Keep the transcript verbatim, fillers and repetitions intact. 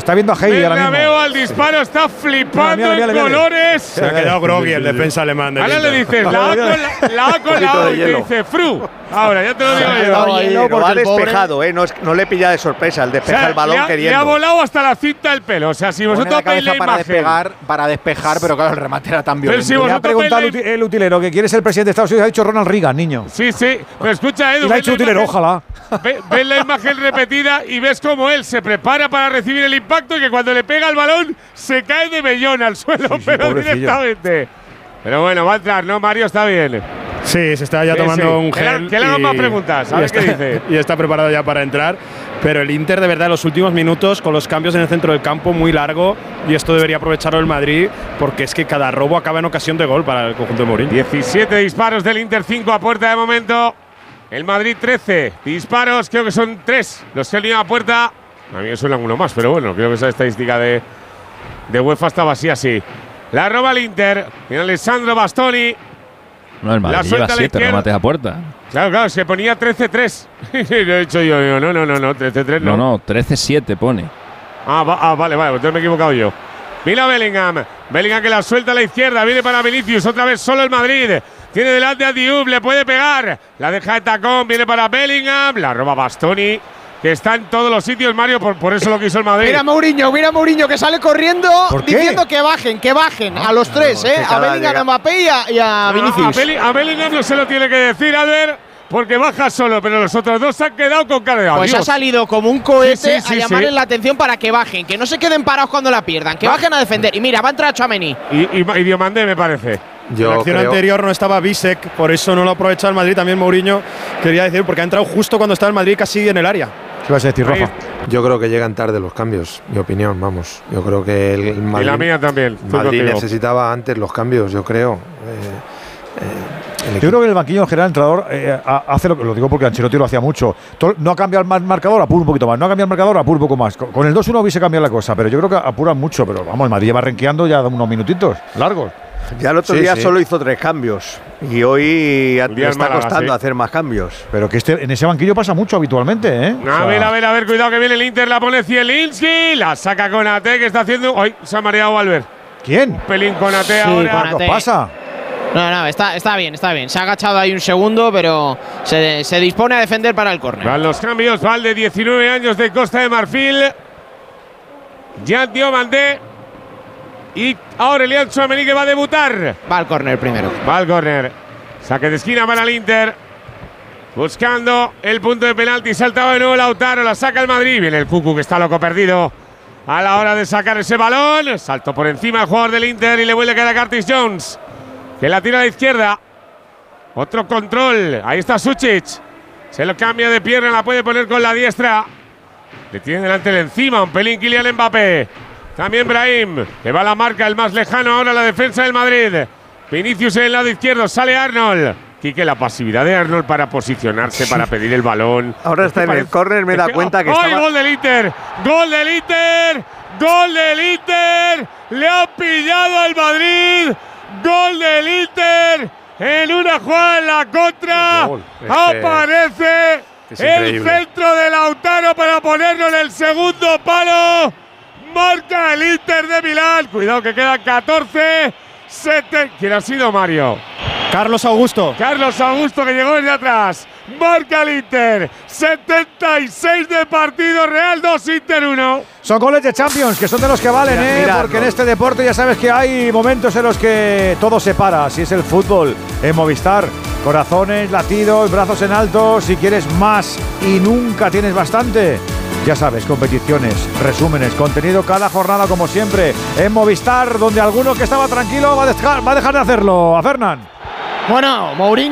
Está viendo a Hey ahora mismo. Bernabéu al disparo, está flipando Mira, mira, mira, en mira. colores. Se ha quedado groggy el defensa alemán. del Ahora le Inter. dices la A con la, la, A con la O y te dice Fru. Ahora, ya te lo digo yo. No, Oye, no, lo ha porque el pobre- despejado, ¿eh? No, es, no le pilla de sorpresa, el O despeja sea, el balón le ha, queriendo. le ha volado hasta la cinta el pelo. O sea, si Pone vosotros la veis cabeza la para imagen. despegar, para despejar, pero claro, el remate era tan Pero violento. si Le ha vosotros preguntado veis el la- uti- el utilero que quiere ser el presidente de Estados Unidos. Ha dicho Ronald Reagan, niño. Sí, sí. Pero escucha, Edu. Y le ha ves dicho la utilero, imagen- ojalá. Ve- ves la imagen repetida y ves cómo él se prepara para recibir el impacto y que cuando le pega el balón se cae de vellón al suelo, Sí, sí, pero pobrecillo. directamente. Pero bueno, va a entrar, ¿no, Mario? Está bien. Sí, se está ya Sí, tomando sí. un Que le- gel. que le hagan y- más preguntas, a y ver está, qué dice. Y está preparado ya para entrar. Pero el Inter, de verdad, en los últimos minutos, con los cambios en el centro del campo, muy largo. Y esto debería aprovecharlo el Madrid, porque es que cada robo acaba en ocasión de gol para el conjunto de Mourinho. diecisiete disparos del Inter, cinco a puerta de momento. El Madrid trece disparos, creo que son tres los que han ido a puerta. A mí me suena uno más, pero bueno, creo que esa estadística de, de UEFA estaba así así. La roba el Inter, tiene Alessandro Bastoni. No, el La Madrid suelta lleva a la siete izquierda. remates a puerta. Claro, claro, se ponía trece tres. Lo he dicho yo, yo, no, no, no, no, trece tres no. No, no, trece siete pone. Ah, va- ah, vale, vale, pues entonces me he equivocado yo. Mira Bellingham. Bellingham que la suelta a la izquierda. Viene para Vinicius. Otra vez solo el Madrid. Tiene delante a Diop. Le puede pegar. La deja de tacón. Viene para Bellingham. La roba Bastoni. Que está en todos los sitios, Mario. Por, por eso lo quiso el Madrid. Mira Mourinho, mira Mourinho que sale corriendo ¿Por qué? diciendo que bajen, que bajen a los tres, no, ¿eh? que A cada Bellingham, llega- a Mbappé y a, y a a, Vinicius. a Belli- a Bellingham no se lo tiene que decir, Albert. Porque baja solo. Pero los otros dos se han quedado con cara de Pues ha adiós. salido como un cohete Sí, sí, sí, a llamarles sí. la atención para que bajen, que no se queden parados cuando la pierdan, que Va. bajen a defender. Y mira, va a entrar Tchouaméni. Y, y, y Diomandé, me parece. En la Yo acción creo, anterior no estaba Bisek, por eso no lo aprovecha el Madrid. También Mourinho quería decir, porque ha entrado justo cuando estaba el Madrid casi en el área. ¿Qué vas a decir, Ahí- Rafa? Yo creo que llegan tarde los cambios, mi opinión, vamos. Yo creo que el el Y Madrid, la mía también. Estoy Madrid contigo. necesitaba antes los cambios, yo creo. Eh, eh, el Yo equipo- creo que en el banquillo en general el entrenador eh, ha- hace lo que lo digo porque Ancelotti lo hacía mucho. To- No ha cambiado el mar- marcador, apura un poquito más. No ha cambiado el marcador, apura un poco más. Con, con el dos uno hubiese cambiado la cosa, pero yo creo que apuran mucho. Pero vamos, el Madrid lleva renqueando ya unos minutitos largos. ya el otro Sí, día sí. solo hizo tres cambios. Y hoy a- El día le del está Málaga, costando sí. hacer más cambios. Pero que este, en ese banquillo pasa mucho habitualmente, ¿eh? O A sea, ver, a ver, a ver, cuidado que viene el Inter, la pone Zielinski, la saca Konaté, que está haciendo. ¡Ay! Se ha mareado Albert. ¿Quién? Pelín Konaté Sí, ahora. Konaté. ¿Qué os pasa? No, no, está, está bien, está bien. Se ha agachado ahí un segundo, pero se, se dispone a defender para el córner. Van los cambios, va el de diecinueve años de Costa de Marfil. Jan Diomandé. Y Aurelian Tchouaméni que va a debutar. Va al córner primero. Va al córner. Saque de esquina para el Inter. Buscando el punto de penalti. Saltaba de nuevo Lautaro. La saca el Madrid. Viene el Cucu que está loco perdido. A la hora de sacar ese balón. Saltó por encima el jugador del Inter y le vuelve a quedar a Curtis Jones. Que la tira a la izquierda. Otro control. Ahí está Suchic. Se lo cambia de pierna. La puede poner con la diestra. Le tiene delante el encima. Un pelín Kylian Mbappé. También Brahim. Que va a la marca. El más lejano ahora la defensa del Madrid. Vinicius en el lado izquierdo. Sale Arnold. Quique, la pasividad de Arnold para posicionarse, para pedir el balón. Ahora Es está que en el parece- córner, me es da cuenta que ¡Ay, estaba… gol del Inter! ¡Gol del Inter! ¡Gol del Inter! ¡Le ha pillado al Madrid! ¡Gol del Inter! En una jugada en la contra. Gol. Es que- aparece es el increíble. centro de Lautaro para ponerlo en el segundo palo. Marca el Inter de Milán. Cuidado que quedan catorce. Sete. ¿Quién ha sido, Mario? Carlos Augusto. Carlos Augusto que llegó desde atrás. Marca el Inter. setenta y seis de partido real. dos Inter uno. Son goles de Champions, que son de los que valen, Mira, ¿eh? mira, Porque en no. este deporte ya sabes que hay momentos en los que todo se para. Así es el fútbol en Movistar. Corazones, latidos, brazos en alto. Si quieres más y nunca tienes bastante. Ya sabes, competiciones, resúmenes, contenido cada jornada como siempre. En Movistar, donde alguno que estaba tranquilo va a dejar, va a dejar de hacerlo. A Fernán. Bueno, Mourinho.